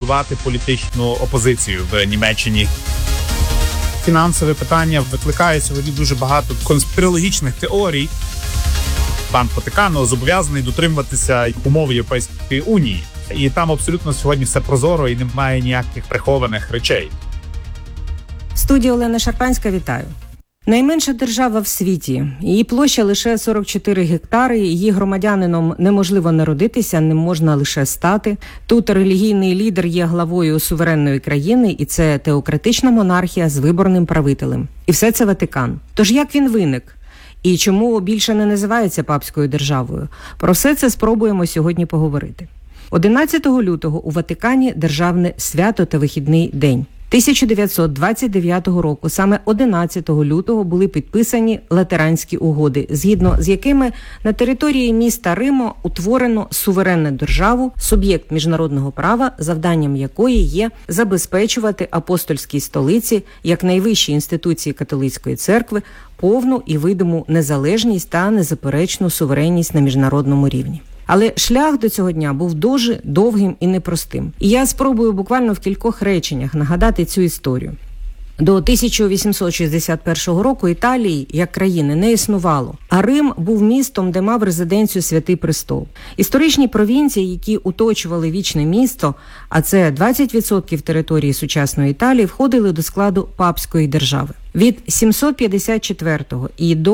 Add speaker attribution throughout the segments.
Speaker 1: ліквідувати політичну опозицію в Німеччині. Фінансове питання викликає сьогодні дуже багато конспірологічних теорій. Банк Ватикану зобов'язаний дотримуватися умов Європейської Унії. І там абсолютно сьогодні все прозоро і немає ніяких прихованих речей.
Speaker 2: В студії Олена Шарпанська, вітаю. Найменша держава в світі. Її площа лише 44 гектари, її громадянином неможливо народитися, не можна лише стати. Тут релігійний лідер є главою суверенної країни, і це теократична монархія з виборним правителем. І все це Ватикан. Тож як він виник? І чому більше не називається папською державою? Про все це спробуємо сьогодні поговорити. 11 лютого у Ватикані державне свято та вихідний день. 1929 року, саме 11 лютого, були підписані Латеранські угоди, згідно з якими на території міста Риму утворено суверенну державу, суб'єкт міжнародного права, завданням якої є забезпечувати апостольській столиці, як найвищій інституції католицької церкви, повну і видиму незалежність та незаперечну суверенність на міжнародному рівні. Але шлях до цього дня був дуже довгим і непростим. І я спробую буквально в кількох реченнях нагадати цю історію. До 1861 року Італії як країни не існувало, а Рим був містом, де мав резиденцію Святий Престол. Історичні провінції, які оточували вічне місто, а це 20% території сучасної Італії, входили до складу папської держави. Від 754 і до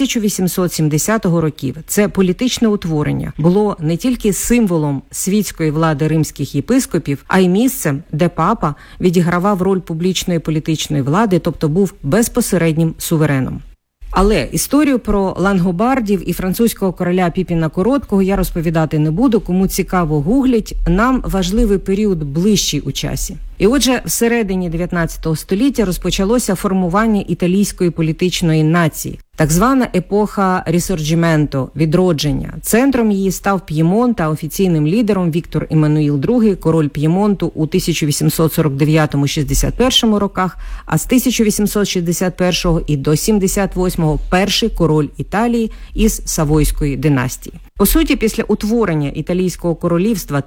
Speaker 2: 1870 років це політичне утворення було не тільки символом світської влади римських єпископів, а й місцем, де папа відігравав роль публічної політичної влади, тобто був безпосереднім сувереном. Але історію про лангобардів і французького короля Піпіна Короткого я розповідати не буду, кому цікаво гугліть, нам важливий період ближчий у часі. І отже, всередині 19 століття розпочалося формування італійської політичної нації, так звана епоха Рісорджіменто, відродження. Центром її став П'ємонт, а офіційним лідером Віктор Еммануїл II, король П'ємонту у 1849-61 роках, а з 1861 і до 78 перший король Італії із Савойської династії. По суті, після утворення Італійського королівства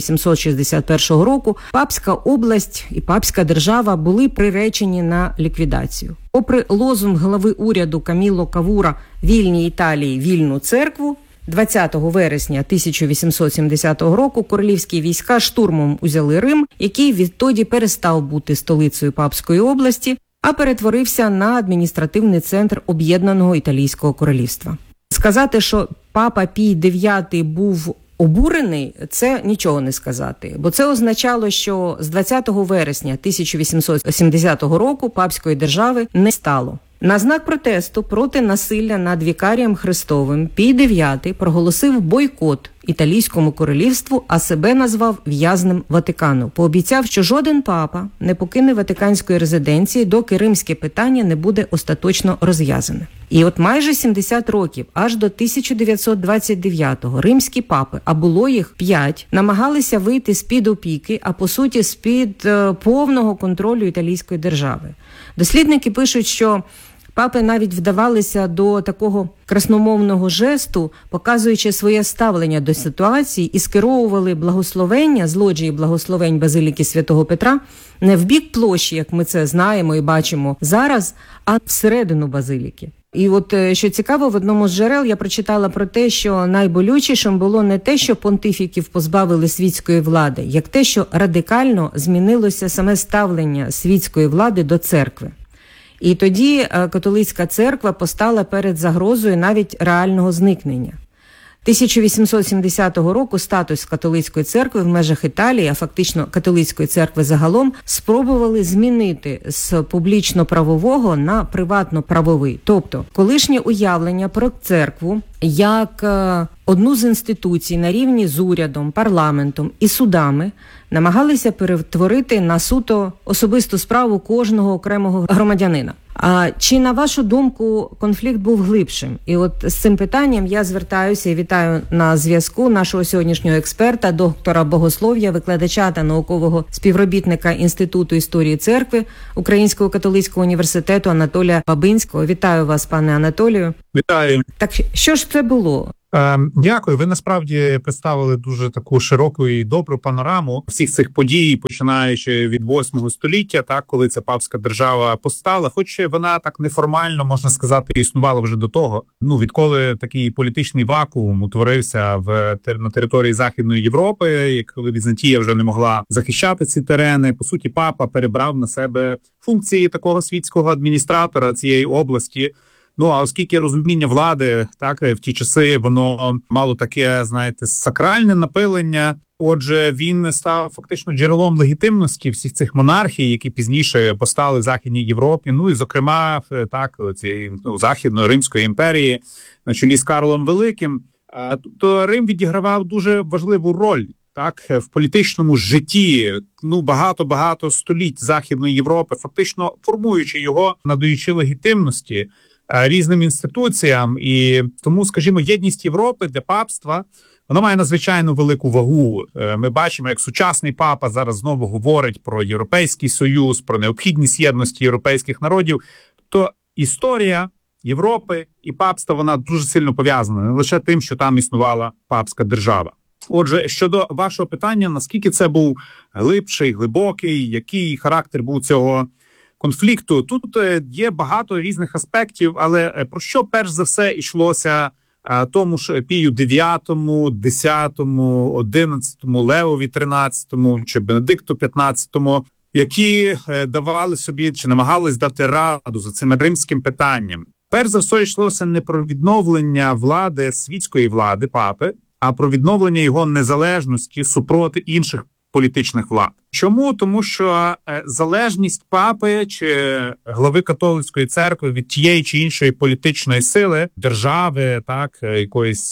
Speaker 2: 1861 року папська область і папська держава були приречені на ліквідацію. Попри лозунг глави уряду Камілло Кавура «Вільній Італії, вільну церкву», 20 вересня 1870 року королівські війська штурмом узяли Рим, який відтоді перестав бути столицею папської області, а перетворився на адміністративний центр об'єднаного Італійського королівства. Сказати, що папа Пій IX був обурений, це нічого не сказати. Бо це означало, що з 20 вересня 1870 року папської держави не стало. На знак протесту проти насилля над вікарієм Христовим Пій IX проголосив бойкот Італійському королівству, а себе назвав в'язнем Ватикану. Пообіцяв, що жоден папа не покине ватиканської резиденції, доки римське питання не буде остаточно розв'язане. І от майже 70 років, аж до 1929-го, римські папи, а було їх 5, намагалися вийти з-під опіки, а по суті з-під повного контролю італійської держави. Дослідники пишуть, що папи навіть вдавалися до такого красномовного жесту, показуючи своє ставлення до ситуації, і скеровували благословення, злоджії благословень Базиліки Святого Петра не в бік площі, як ми це знаємо і бачимо зараз, а всередину базиліки. І от, що цікаво, в одному з джерел я прочитала про те, що найболючішим було не те, що понтифіків позбавили світської влади, як те, що радикально змінилося саме ставлення світської влади до церкви. І тоді католицька церква постала перед загрозою навіть реального зникнення. 1870 року статус католицької церкви в межах Італії, а фактично католицької церкви загалом, спробували змінити з публічно-правового на приватно-правовий. Тобто, колишнє уявлення про церкву як одну з інституцій на рівні з урядом, парламентом і судами намагалися перетворити на суто особисту справу кожного окремого громадянина. А чи, на вашу думку, конфлікт був глибшим? І от з цим питанням я звертаюся і вітаю на зв'язку нашого сьогоднішнього експерта, доктора богослов'я, викладача та наукового співробітника Інституту історії церкви Українського католицького університету Анатолія Бабинського. Вітаю вас, пане Анатолію.
Speaker 1: Вітаю.
Speaker 2: Так що ж це було?
Speaker 1: Дякую. Ви насправді представили дуже таку широку і добру панораму всіх цих подій, починаючи від 8 століття, так, коли ця папська держава постала, хоч вона так неформально, можна сказати, існувала вже до того. Відколи такий політичний вакуум утворився на території Західної Європи, коли Візантія вже не могла захищати ці терени, по суті, папа перебрав на себе функції такого світського адміністратора цієї області. А оскільки розуміння влади, так, в ті часи воно мало таке, сакральне напилення, отже, він став фактично джерелом легітимності всіх цих монархій, які пізніше постали в Західній Європі, і, зокрема, так, цієї Західної Римської імперії на чолі з Карлом Великим. Тобто Рим відігравав дуже важливу роль, так, в політичному житті, багато століть Західної Європи, фактично формуючи його, надаючи легітимності різним інституціям. І тому, скажімо, єдність Європи для папства, вона має надзвичайно велику вагу. Ми бачимо, як сучасний папа зараз знову говорить про Європейський Союз, про необхідність єдності європейських народів. То історія Європи і папства, вона дуже сильно пов'язана, не лише тим, що там існувала папська держава. Отже, щодо вашого питання, наскільки це був глибший, глибокий, який характер був цього конфлікту, тут є багато різних аспектів, але про що перш за все йшлося тому ж Пію IX, 10, 11, Левові 13 чи Бенедикту 15, які давали собі чи намагались дати раду за цим римським питанням. Перш за все йшлося не про відновлення влади, світської влади папи, а про відновлення його незалежності супроти інших політичних влад. Чому? Тому що залежність папи чи глави католицької церкви від тієї чи іншої політичної сили, держави, так, якоїсь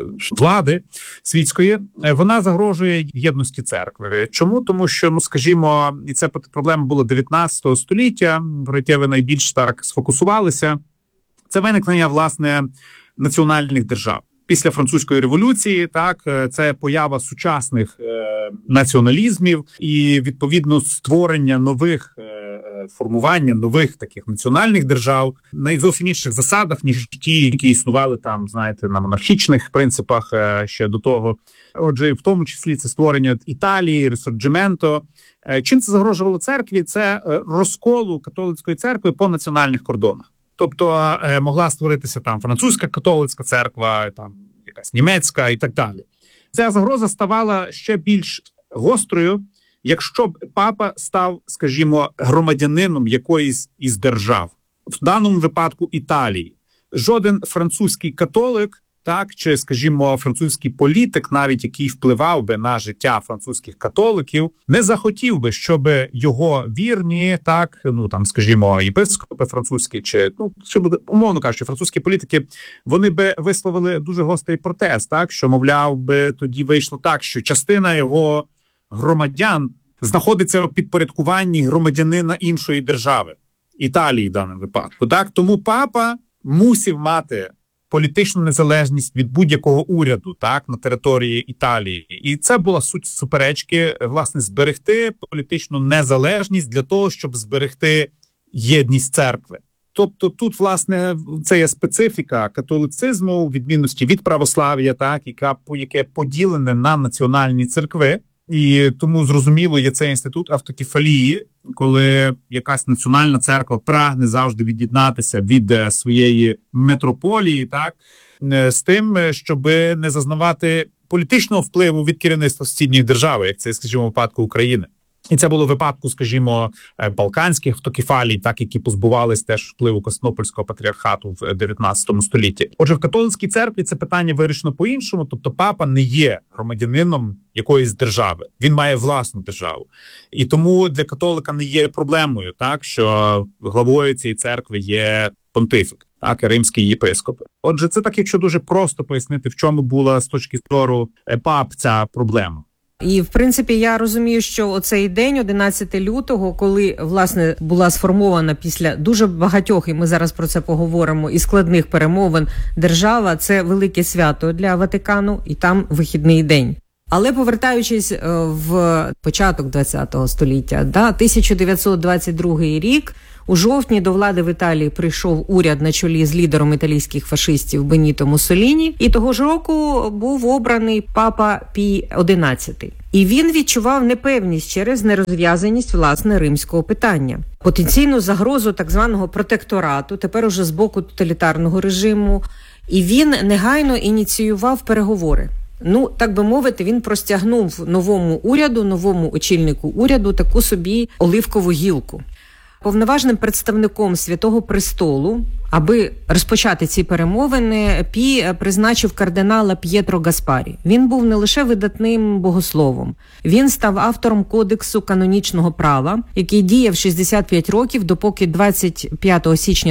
Speaker 1: влади світської, вона загрожує єдності церкви. Чому? Тому що, скажімо, і це проблема була 19 століття, про яке ви найбільш так сфокусувалися, це виникнення, власне, національних держав. Після французької революції, так, це поява сучасних націоналізмів і, відповідно, створення нових, формування нових таких національних держав на зовсім інших засадах, ніж ті, які існували там, на монархічних принципах ще до того. Отже, в тому числі це створення Італії, Ресорджименто. Чим це загрожувало церкві? Це розколу католицької церкви по національних кордонах. Тобто могла створитися там французька католицька церква, там якась німецька і так далі. Ця загроза ставала ще більш гострою, якщо б папа став, скажімо, громадянином якоїсь із держав. В даному випадку Італії. Жоден французький католик, так, чи, скажімо, французький політик, навіть який впливав би на життя французьких католиків, не захотів би, щоб його вірні, так, скажімо, єпископи французькі, чи, умовно кажучи, французькі політики, вони би висловили дуже гострий протест, так, що, мовляв, би тоді вийшло так, що частина його громадян знаходиться у підпорядкуванні громадянина іншої держави, Італії в даному випадку, так, тому папа мусив мати політичну незалежність від будь-якого уряду, так, на території Італії. І це була суть суперечки, власне, зберегти політичну незалежність для того, щоб зберегти єдність церкви. Тобто тут, власне, це є специфіка католицизму, у відмінності від православ'я, так, яке поділене на національні церкви. І тому, зрозуміло, є цей інститут автокефалії, коли якась національна церква прагне завжди від'єднатися від своєї митрополії, так, з тим, щоб не зазнавати політичного впливу від керівництва сусідньої держави, як це, скажімо, в випадку України. І це було в випадку, скажімо, балканських автокефалій, так, які позбувались теж впливу Константинопольського патріархату в 19 столітті. Отже, в католицькій церкві це питання вирішено по-іншому, тобто папа не є громадянином якоїсь держави, він має власну державу. І тому для католика не є проблемою, так, що главою цієї церкви є понтифік, так, римський єпископ. Отже, це так, якщо дуже просто пояснити, в чому була з точки зору пап ця проблема.
Speaker 2: І, в принципі, я розумію, що оцей день, 11 лютого, коли, власне, була сформована після дуже багатьох, і ми зараз про це поговоримо, і складних перемовин держава, це велике свято для Ватикану, і там вихідний день. Але повертаючись в початок ХХ століття, 1922 рік, у жовтні до влади в Італії прийшов уряд на чолі з лідером італійських фашистів Беніто Муссоліні, і того ж року був обраний папа Пій XI. І він відчував непевність через нерозв'язаність, власне, римського питання. Потенційну загрозу так званого протекторату, тепер уже з боку тоталітарного режиму, і він негайно ініціював переговори. Так би мовити, він простягнув новому уряду, новому очільнику уряду таку собі оливкову гілку. Повноважним представником Святого Престолу, аби розпочати ці перемовини, Пій призначив кардинала П'єтро Гаспарі. Він був не лише видатним богословом. Він став автором Кодексу канонічного права, який діяв 65 років, допоки 25 січня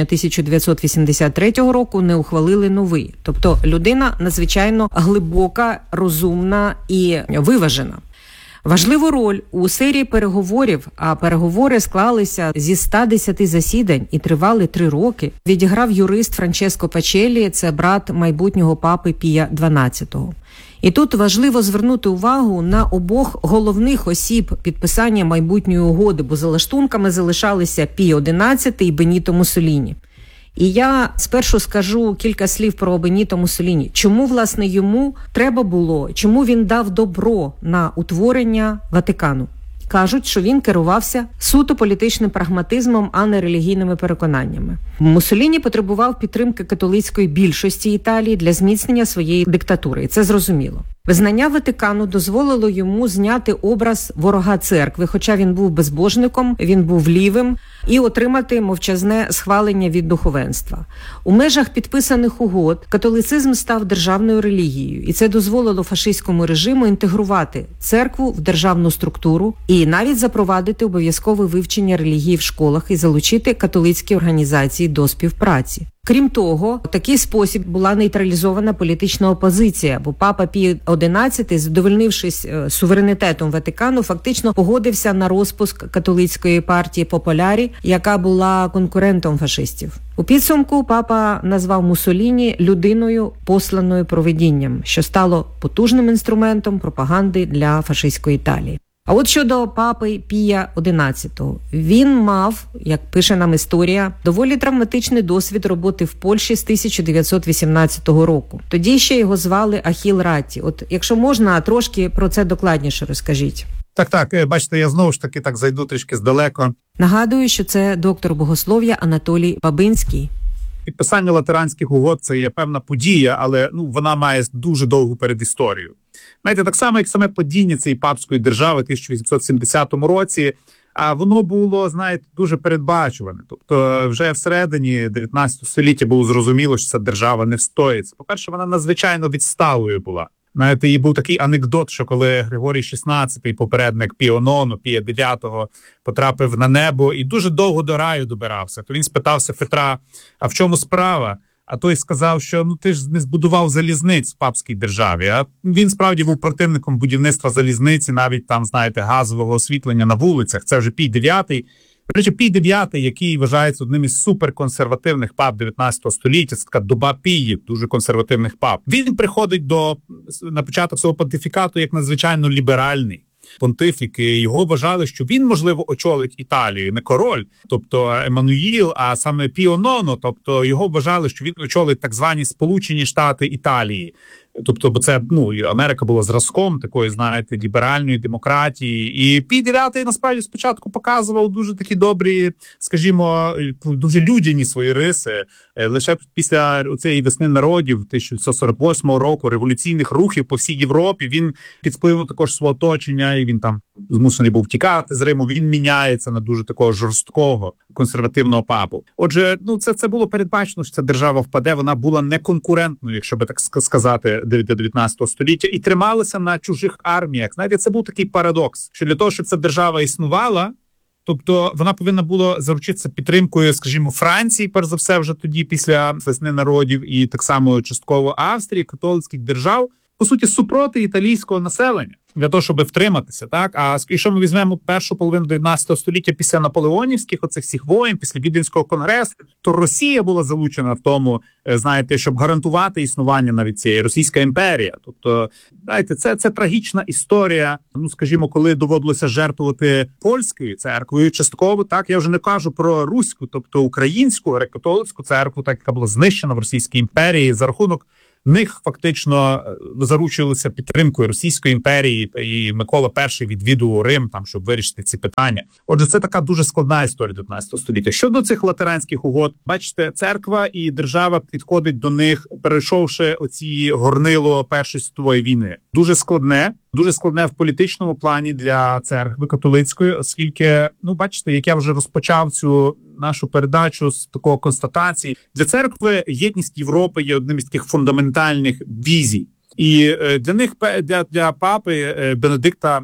Speaker 2: 1983 року не ухвалили новий. Тобто людина надзвичайно глибока, розумна і виважена. Важливу роль у серії переговорів, а переговори склалися зі 110 засідань і тривали 3 роки, відіграв юрист Франческо Пачеллі, це брат майбутнього папи Пія XII. І тут важливо звернути увагу на обох головних осіб підписання майбутньої угоди, бо за лаштунками залишалися Пій XI і Беніто Муссоліні. І я спершу скажу кілька слів про Беніто Муссоліні. Чому, власне, йому треба було, чому він дав добро на утворення Ватикану? Кажуть, що він керувався суто політичним прагматизмом, а не релігійними переконаннями. Муссоліні потребував підтримки католицької більшості Італії для зміцнення своєї диктатури, і це зрозуміло. Визнання Ватикану дозволило йому зняти образ ворога церкви, хоча він був безбожником, він був лівим, і отримати мовчазне схвалення від духовенства. У межах підписаних угод католицизм став державною релігією, і це дозволило фашистському режиму інтегрувати церкву в державну структуру і навіть запровадити обов'язкове вивчення релігії в школах і залучити католицькі організації до співпраці. Крім того, в такий спосіб була нейтралізована політична опозиція, бо папа Пій XI, задовольнившись суверенітетом Ватикану, фактично погодився на розпуск католицької партії Популярі, яка була конкурентом фашистів. У підсумку папа назвав Муссоліні людиною, посланою провидінням, що стало потужним інструментом пропаганди для фашистської Італії. А от щодо папи Пія XI. Він мав, як пише нам історія, доволі травматичний досвід роботи в Польщі з 1918 року. Тоді ще його звали Ахіл Ратті. От якщо можна, трошки про це докладніше розкажіть.
Speaker 1: Так, бачите, я знову ж таки так зайду трішки здалеко.
Speaker 2: Нагадую, що це доктор богослов'я Анатолій Бабинський.
Speaker 1: Підписання латеранських угод – це є певна подія, але вона має дуже довгу передісторію. Знаєте, так само, як саме падіння цієї папської держави в 1870 році, а воно було, дуже передбачуване. Тобто вже всередині 19 століття було зрозуміло, що ця держава не встоїться. По-перше, вона надзвичайно відсталою була. Знаєте, і був такий анекдот, що коли Григорій XVI, попередник Піо IX, Пія IX, потрапив на небо і дуже довго до раю добирався, то він спитався Петра, а в чому справа? А той сказав, що ти ж не збудував залізниць в папській державі. А він справді був противником будівництва залізниці, навіть там, газового освітлення на вулицях. Це вже Пій IX. До речі, Пій IX, який вважається одним із суперконсервативних пап 19 століття, це така доба Піїв, дуже консервативних пап. Він приходить на початок свого понтифікату як надзвичайно ліберальний понтифік, і його вважали, що він, можливо, очолить Італію, не король, тобто Еммануїл, а саме Піо IX, тобто його вважали, що він очолить так звані Сполучені Штати Італії. Тобто, бо це, Америка була зразком такої, ліберальної демократії. І Пій IX, насправді, спочатку показував дуже такі добрі, скажімо, дуже людяні свої риси. Лише після цієї весни народів 1948 року, революційних рухів по всій Європі, він під впливом також свого оточення, і він там змушений був тікати з Риму, він міняється на дуже такого жорсткого консервативного папу. Отже, це було передбачено, що ця держава впаде, вона була неконкурентною, якщо би так сказати, до 19 століття, і трималася на чужих арміях. Знаєте, це був такий парадокс, що для того, щоб ця держава існувала, тобто вона повинна була заручитися підтримкою, скажімо, Франції, перш за все, вже тоді, після весни народів, і так само частково Австрії, католицьких держав. по суті, супроти італійського населення для того, щоб втриматися, так? А якщо ми візьмемо першу половину 19 століття після наполеонівських оцих всіх воєн, після Віденського конгресу, то Росія була залучена в тому, знаєте, щоб гарантувати існування навіть цієї Російська імперія. Тобто, знаєте, це трагічна історія, ну, скажімо, коли доводилося жертвувати польською церквою частково, так? Я вже не кажу про руську, тобто українську греко-католицьку церкву, так, яка була знищена в Російській імперії за рахунок них фактично заручувалися підтримкою Російської імперії, і Микола І відвідував Рим, там, щоб вирішити ці питання. Отже, це така дуже складна історія 19 століття. Щодо цих латеранських угод, бачите, церква і держава підходить до них, перейшовши оці горнило Першої світової війни. Дуже складне в політичному плані для церкви католицької, оскільки, ну, бачите, як я вже розпочав цю нашу передачу з такого констатації, для церкви єдність Європи є одним із таких фундаментальних візій. І для них, для папи Бенедикта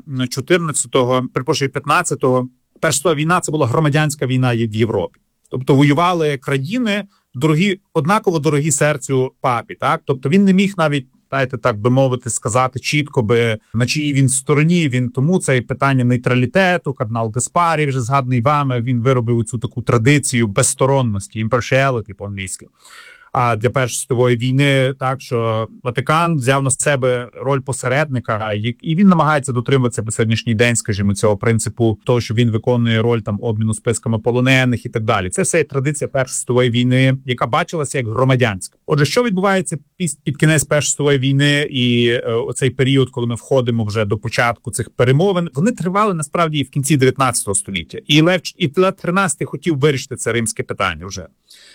Speaker 1: XIV, перепрошую, 15-го, Перша світова війна – це була громадянська війна в Європі. Тобто воювали країни, однаково дорогі серцю папі, так? Тобто він не міг навіть, знаєте, так би мовити, сказати чітко, на чиїй він стороні. Він тому це питання нейтралітету, кардинал Гаспарі, вже згаданий вами, він виробив цю таку традицію безсторонності, impartiality по-англійськи. А для Першої світової війни, так, що Ватикан взяв на себе роль посередника, і він намагається дотримуватися по сьогоднішній день, скажімо, цього принципу того, що він виконує роль там обміну списками полонених і так далі. Це все є традиція Першої світової війни, яка бачилася як громадянська. Отже, що відбувається під кінець Першої світової війни і оцей період, коли ми входимо вже до початку цих перемовин, вони тривали насправді і в кінці 19 століття. І Лев XIII хотів вирішити це римське питання вже.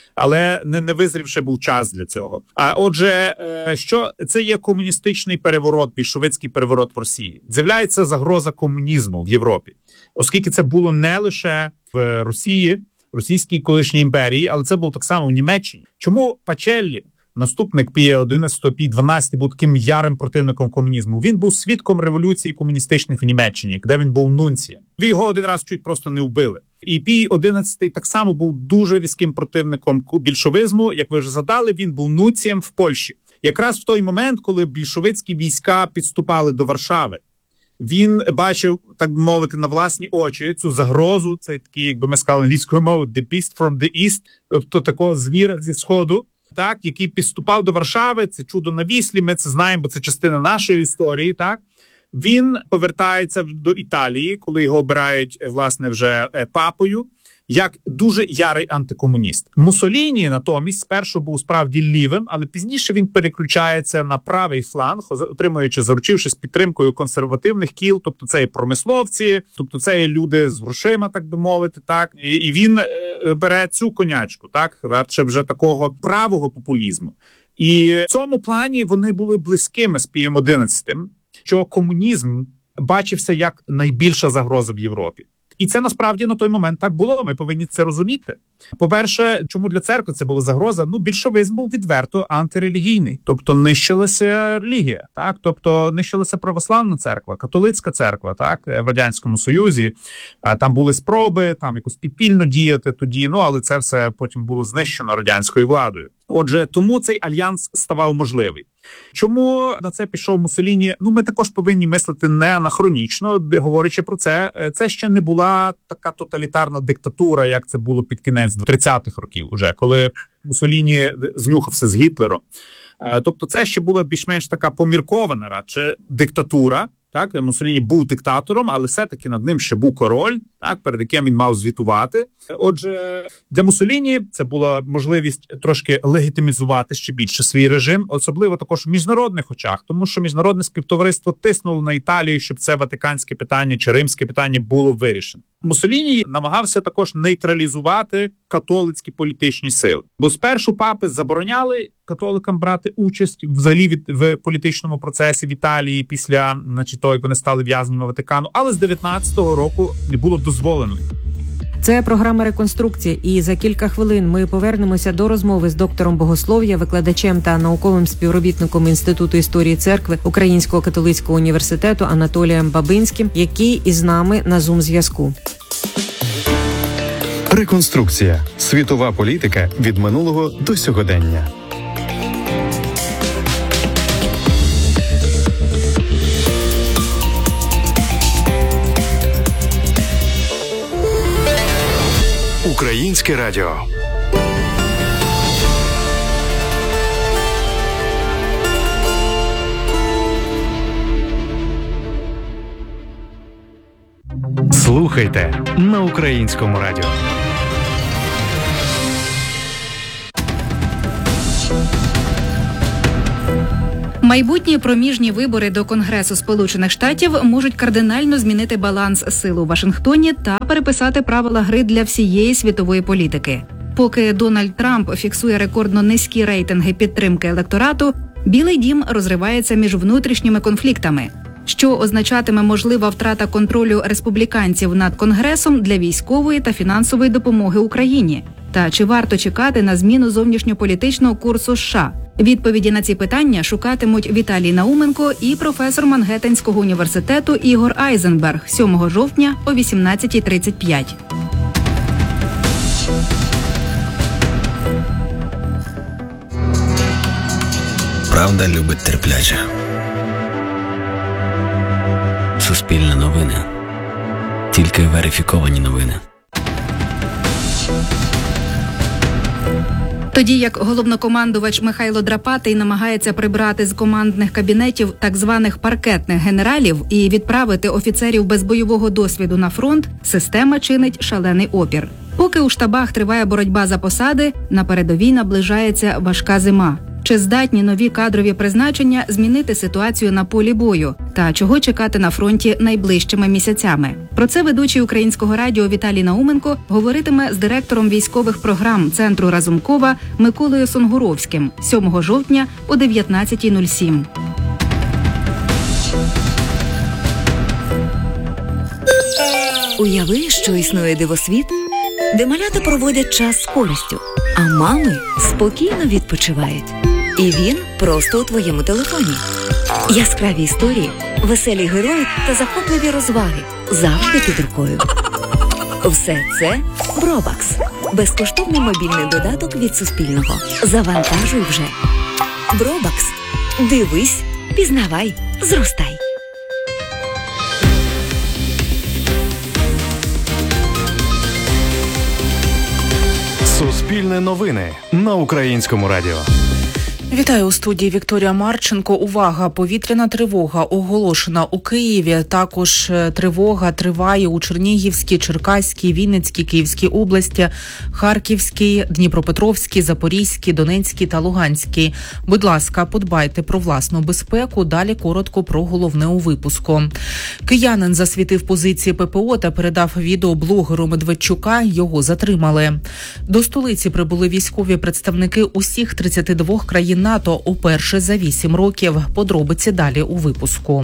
Speaker 1: Але не визрівши був час для цього. А отже, що це є комуністичний переворот, більшовицький переворот в Росії. З'являється загроза комунізму в Європі, оскільки це було не лише в Росії, російській колишній імперії, але це було так само в Німеччині. Чому Пачеллі, наступник Пія XI, Пій XII, був таким ярим противником комунізму? Він був свідком революції комуністичних в Німеччині, де він був нунцієм. Його один раз чуть просто не вбили. І Пій XI так само був дуже різким противником більшовизму. Як ви вже згадали, він був нунцієм в Польщі. Якраз в той момент, коли більшовицькі війська підступали до Варшави, він бачив, так би мовити, на власні очі цю загрозу, це такий, якби ми сказали англійською мовою, the beast from the east, тобто такого звіра зі Сходу, так, який підступав до Варшави, це чудо на Віслі, ми це знаємо, бо це частина нашої історії, так. Він повертається до Італії, коли його обирають, власне, вже папою, як дуже ярий антикомуніст. Муссоліні, натомість, спершу був справді лівим, але пізніше він переключається на правий фланг, заручившись підтримкою консервативних кіл, тобто це і промисловці, тобто це і люди з грошима, так би мовити, так. І він бере цю конячку, так, радше вже такого правого популізму. І в цьому плані вони були близькими з Пієм XI, що комунізм бачився як найбільша загроза в Європі. І це насправді на той момент так було, ми повинні це розуміти. По-перше, чому для церкви це була загроза? Ну, більшовизм був відверто антирелігійний, тобто нищилася релігія, так? Тобто нищилася православна церква, католицька церква, так? В Радянському Союзі. Там були спроби, там якось підпільно діяти тоді, ну, але це все потім було знищено радянською владою. Отже, тому цей альянс ставав можливий. Чому на це пішов Муссоліні? Ну, ми також повинні мислити не анахронічно, говорячи про це. Це ще не була така тоталітарна диктатура, як це було під кінець 30-х років уже, коли Муссоліні знюхався з Гітлером. Тобто це ще була більш-менш така поміркована радше диктатура. Так, Муссоліні був диктатором, але все-таки над ним ще був король, так, перед яким він мав звітувати. Отже, для Муссоліні це була можливість трошки легітимізувати ще більше свій режим, особливо також в міжнародних очах, тому що міжнародне співтовариство тиснуло на Італію, щоб це ватиканське питання чи римське питання було вирішено. Муссоліні намагався також нейтралізувати католицькі політичні сили. Бо спершу папи забороняли католикам брати участь взагалі в політичному процесі в Італії після, того, як вони стали в'язнями Ватикану, але з 19-го року не було дозволено.
Speaker 2: Це програма «Реконструкція», і за кілька хвилин ми повернемося до розмови з доктором богослов'я, викладачем та науковим співробітником Інституту історії церкви Українського католицького університету Анатолієм Бабинським, який із нами на Zoom-зв'язку.
Speaker 3: Реконструкція. Світова політика від минулого до сьогодення. Українське радіо. Слухайте на Українському радіо.
Speaker 4: Майбутні проміжні вибори до Конгресу Сполучених Штатів можуть кардинально змінити баланс сил у Вашингтоні та переписати правила гри для всієї світової політики. Поки Дональд Трамп фіксує рекордно низькі рейтинги підтримки електорату, Білий дім розривається між внутрішніми конфліктами, що означатиме можлива втрата контролю республіканців над Конгресом для військової та фінансової допомоги Україні. Та чи варто чекати на зміну зовнішньополітичного курсу США? Відповіді на ці питання шукатимуть Віталій Науменко і професор Мангеттенського університету Ігор Айзенберг 7 жовтня о 18:35.
Speaker 5: Правда любить терпляче. Суспільне новини. Тільки верифіковані новини.
Speaker 4: Тоді як головнокомандувач Михайло Драпатий намагається прибрати з командних кабінетів так званих паркетних генералів і відправити офіцерів без бойового досвіду на фронт, система чинить шалений опір. Поки у штабах триває боротьба за посади, на передовій наближається важка зима. Чи здатні нові кадрові призначення змінити ситуацію на полі бою? Та чого чекати на фронті найближчими місяцями? Про це ведучий Українського радіо Віталій Науменко говоритиме з директором військових програм Центру Разумкова Миколою Сонгуровським 7 жовтня о 19:07.
Speaker 6: Уяви, що існує дивосвіт, де малята проводять час з користю, а мами спокійно відпочивають. І він просто у твоєму телефоні. Яскраві історії, веселі герої та захопливі розваги завжди під рукою. Все це Бробакс. Безкоштовний мобільний додаток від Суспільного. Завантажуй вже. Бробакс. Дивись, пізнавай, зростай.
Speaker 3: Суспільне новини на Українському радіо.
Speaker 7: Вітаю у студії Вікторія Марченко. Увага! Повітряна тривога оголошена у Києві. Також тривога триває у Чернігівській, Черкаській, Вінницькій, Київській області, Харківській, Дніпропетровській, Запорізькій, Донецькій та Луганській. Будь ласка, подбайте про власну безпеку. Далі коротко про головне у випуску. Киянин засвітив позиції ППО та передав відео блогеру Медведчука. Його затримали. До столиці прибули військові представники усіх 32 країн НАТО уперше за 8 років. Подробиці далі у випуску.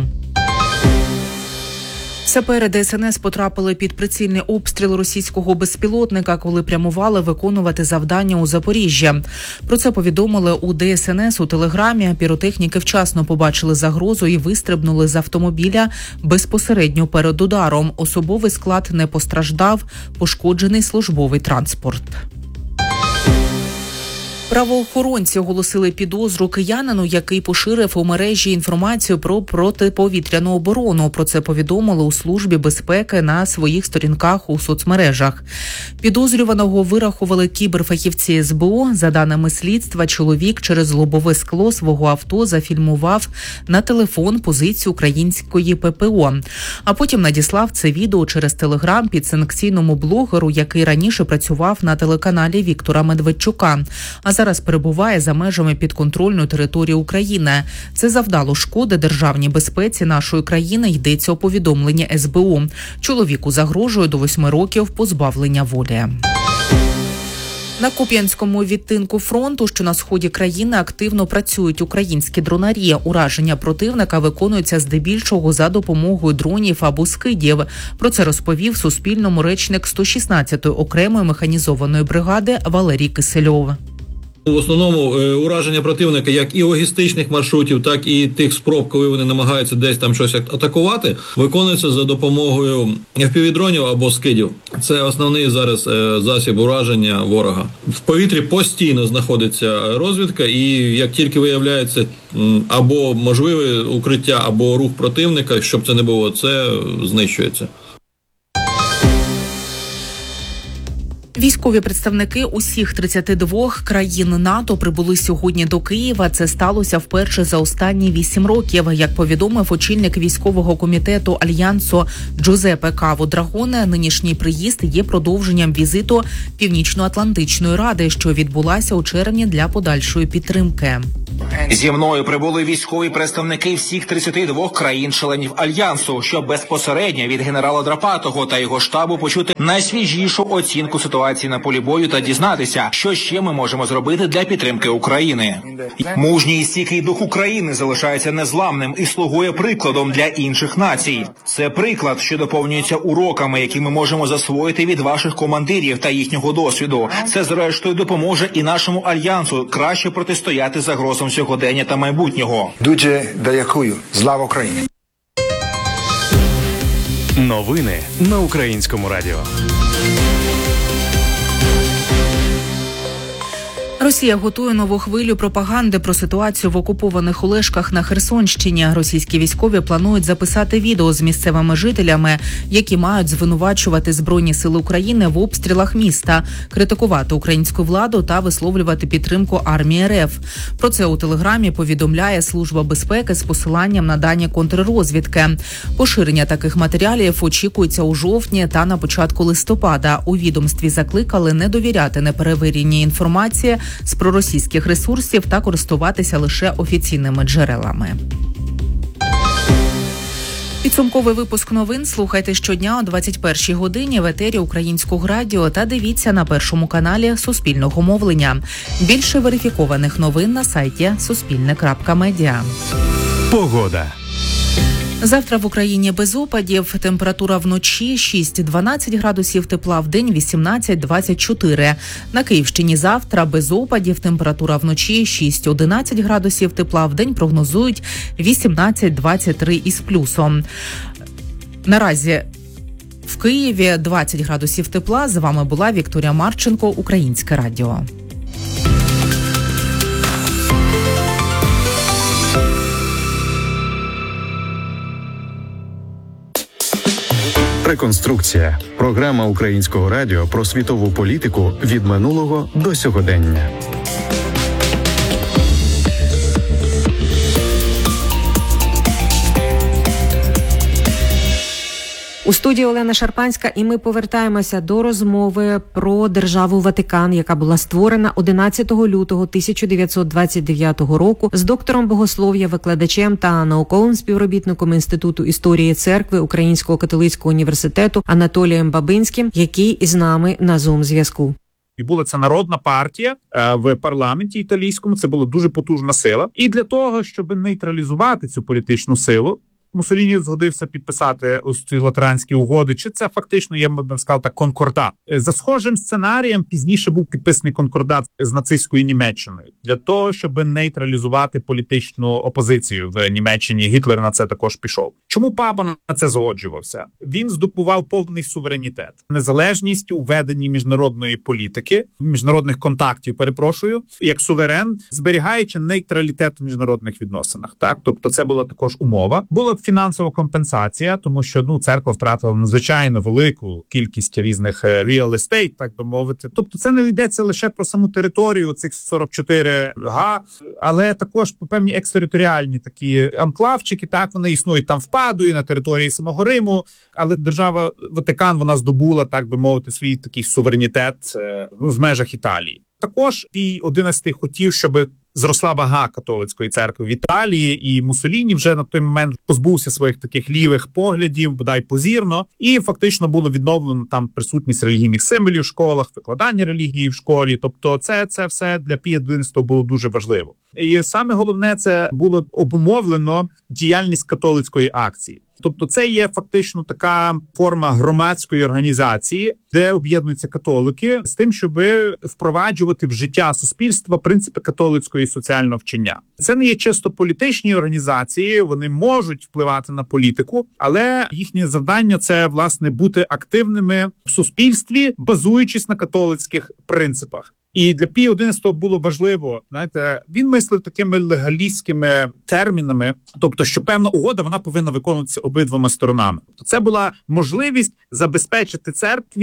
Speaker 7: Сапери ДСНС потрапили під прицільний обстріл російського безпілотника, коли прямували виконувати завдання у Запоріжжя. Про це повідомили у ДСНС у Телеграмі. Піротехніки вчасно побачили загрозу і вистрибнули з автомобіля безпосередньо перед ударом. Особовий склад не постраждав, пошкоджений службовий транспорт. Правоохоронці оголосили підозру киянину, який поширив у мережі інформацію про протиповітряну оборону. Про це повідомили у Службі безпеки на своїх сторінках у соцмережах. Підозрюваного вирахували кіберфахівці СБУ. За даними слідства, чоловік через лобове скло свого авто зафільмував на телефон позицію української ППО. А потім надіслав це відео через Телеграм підсанкційному блогеру, який раніше працював на телеканалі Віктора Медведчука. А зараз перебуває за межами підконтрольної території України. Це завдало шкоди державній безпеці нашої країни, йдеться у повідомленні СБУ. Чоловіку загрожує до 8 років позбавлення волі. На Куп'янському відтинку фронту, що на сході країни, активно працюють українські дронарі. Ураження противника виконуються здебільшого за допомогою дронів або скидів. Про це розповів Суспільному речник 116-ї окремої механізованої бригади Валерій Кисельов.
Speaker 8: В основному ураження противника як і логістичних маршрутів, так і тих спроб, коли вони намагаються десь там щось атакувати, виконується за допомогою FPV-дронів або скидів. Це основний зараз засіб ураження ворога. В повітрі постійно знаходиться розвідка, і як тільки виявляється або можливе укриття, або рух противника, щоб це не було, це знищується.
Speaker 7: Військові представники усіх 32 країн НАТО прибули сьогодні до Києва. Це сталося вперше за останні 8 років. Як повідомив очільник військового комітету Альянсу Джузеппе Каво Драгоне, нинішній приїзд є продовженням візиту Північно-Атлантичної ради, що відбулася у червні для подальшої підтримки.
Speaker 9: Зі мною прибули військові представники всіх 32 країн-членів Альянсу, щоб безпосередньо від генерала Драпатого та його штабу почути найсвіжішу оцінку ситуації на полі бою та дізнатися, що ще ми можемо зробити для підтримки України. Мужній і стійкий дух України залишається незламним і слугує прикладом для інших націй. Це приклад, що доповнюється уроками, які ми можемо засвоїти від ваших командирів та їхнього досвіду. Це, зрештою, допоможе і нашому Альянсу краще протистояти загрозам сьогодення та майбутнього.
Speaker 10: Дуже дякую. Слава Україні!
Speaker 3: Новини на Українському радіо.
Speaker 7: Росія готує нову хвилю пропаганди про ситуацію в окупованих Олешках на Херсонщині. Російські військові планують записати відео з місцевими жителями, які мають звинувачувати Збройні сили України в обстрілах міста, критикувати українську владу та висловлювати підтримку армії РФ. Про це у Телеграмі повідомляє Служба безпеки з посиланням на дані контррозвідки. Поширення таких матеріалів очікується у жовтні та на початку листопада. У відомстві закликали не довіряти неперевіреній інформації з проросійських ресурсів та користуватися лише офіційними джерелами. Підсумковий випуск новин слухайте щодня о 21-й годині в етері Українського радіо та дивіться на Першому каналі Суспільного мовлення. Більше верифікованих новин на сайті suspilne.media.
Speaker 3: Погода.
Speaker 7: Завтра в Україні без опадів. Температура вночі 6-12 градусів тепла, вдень 18-24. На Київщині завтра без опадів. Температура вночі 6-11 градусів тепла, вдень прогнозують 18-23 із плюсом. Наразі в Києві 20 градусів тепла. З вами була Вікторія Марченко, Українське радіо.
Speaker 3: Реконструкція. Програма Українського радіо про світову політику від минулого до сьогодення.
Speaker 2: У студії Олена Шарпанська, і ми повертаємося до розмови про державу Ватикан, яка була створена 11 лютого 1929 року з доктором богослов'я, викладачем та науковим співробітником Інституту історії церкви Українського католицького університету Анатолієм Бабинським, який із нами на Zoom-зв'язку.
Speaker 1: І була це народна партія в парламенті італійському, це була дуже потужна сила. І для того, щоб нейтралізувати цю політичну силу, Муссоліні згодився підписати ось ці латеранські угоди, чи це фактично, я б сказав так, конкордат. За схожим сценарієм пізніше був підписаний конкордат з нацистською Німеччиною для того, щоб нейтралізувати політичну опозицію в Німеччині. Гітлер на це також пішов. Чому папа на це згоджувався? Він здобував повний суверенітет, незалежність у веденні міжнародної політики, міжнародних контактів, як суверен, зберігаючи нейтралітет в міжнародних відносинах. Так, тобто це була також умова. Була фінансова компенсація, тому що церква втратила надзвичайно велику кількість різних real estate, так би мовити. Тобто це не йдеться лише про саму територію цих 44 га, але також по певні екстериторіальні такі анклавчики, так, вони існують там в Падуї, на території самого Риму, але держава Ватикан, вона здобула, так би мовити, свій такий суверенітет в межах Італії. Також Пій XI хотів, щоб зросла вага католицької церкви в Італії, і Муссоліні вже на той момент позбувся своїх таких лівих поглядів, бодай позірно, і фактично було відновлено там присутність релігійних символів в школах, викладання релігії в школі. Тобто це все для Пія XI було дуже важливо. І саме головне, це було обумовлено діяльність католицької акції. Тобто це є фактично така форма громадської організації, де об'єднуються католики з тим, щоб впроваджувати в життя суспільства принципи католицької соціального вчення. Це не є чисто політичні організації, вони можуть впливати на політику, але їхнє завдання – це, власне, бути активними в суспільстві, базуючись на католицьких принципах. І для Пія XI було важливо, знаєте, він мислив такими легалістськими термінами, тобто, що певна угода, вона повинна виконуватися обидвома сторонами. Це була можливість забезпечити церкві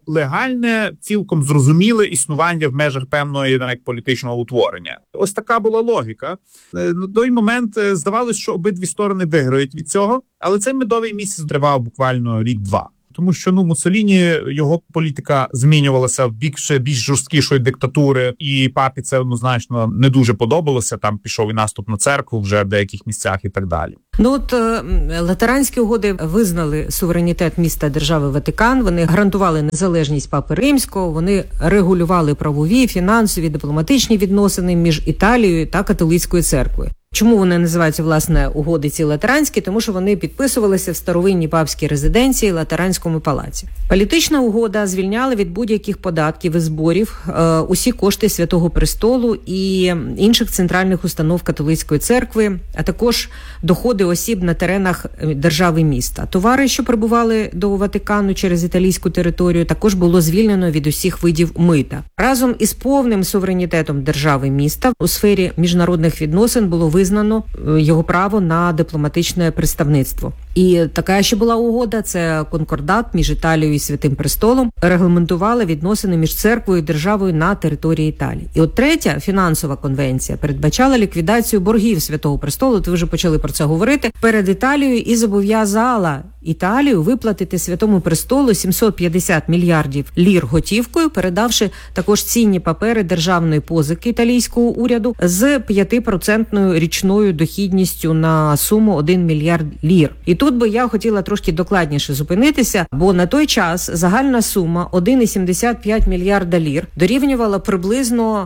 Speaker 1: легальне, цілком зрозуміле існування в межах певної навіть політичного утворення. Ось така була логіка. На той момент здавалося, що обидві сторони виграють від цього, але цей медовий місяць тривав буквально рік-два. Тому що Муссоліні, його політика змінювалася в бік ще більш жорсткішої диктатури, і папі це однозначно не дуже подобалося. Там пішов і наступ на церкву вже в деяких місцях і так далі.
Speaker 2: Латеранські угоди визнали суверенітет міста держави Ватикан, вони гарантували незалежність Папи Римського, вони регулювали правові, фінансові, дипломатичні відносини між Італією та католицькою церквою. Чому вони називаються, власне, угоди ці латеранські? Тому що вони підписувалися в старовинній папській резиденції Латеранському палаці. Політична угода звільняла від будь-яких податків і зборів усі кошти Святого Престолу і інших центральних установ католицької церкви, а також доходи осіб на теренах держави міста. Товари, що прибували до Ватикану через італійську територію, також було звільнено від усіх видів мита. Разом із повним суверенітетом держави міста у сфері міжнародних відносин було визнано його право на дипломатичне представництво. І така ще була угода, це конкордат між Італією і Святим Престолом, регламентувала відносини між церквою і державою на території Італії. І от третя фінансова конвенція передбачала ліквідацію боргів Святого Престолу, ви вже почали про це говорити, перед Італією і зобов'язала Італію виплатити Святому Престолу 750 мільярдів лір готівкою, передавши також цінні папери державної позики італійського уряду з 5% річною дохідністю на суму 1 мільярд лір. І тут би я хотіла трошки докладніше зупинитися, бо на той час загальна сума 1,75 мільярда лір дорівнювала приблизно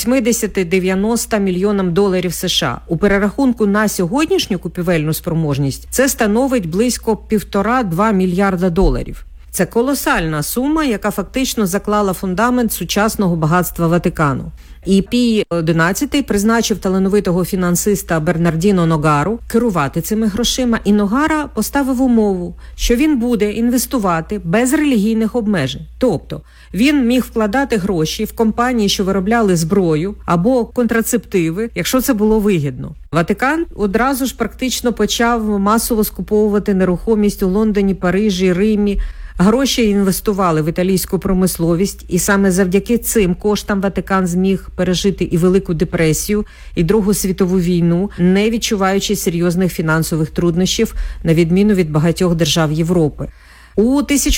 Speaker 2: 80-90 мільйонам доларів США. У перерахунку на сьогоднішню купівельну спроможність це становить близько 1,5-2 мільярда доларів. Це колосальна сума, яка фактично заклала фундамент сучасного багатства Ватикану. І Пій XI призначив талановитого фінансиста Бернардіно Ногару керувати цими грошима, і Ногара поставив умову, що він буде інвестувати без релігійних обмежень. Тобто він міг вкладати гроші в компанії, що виробляли зброю або контрацептиви, якщо це було вигідно. Ватикан одразу ж практично почав масово скуповувати нерухомість у Лондоні, Парижі, Римі. Гроші інвестували в італійську промисловість, і саме завдяки цим коштам Ватикан зміг пережити і Велику депресію, і Другу світову війну, не відчуваючи серйозних фінансових труднощів, на відміну від багатьох держав Європи. У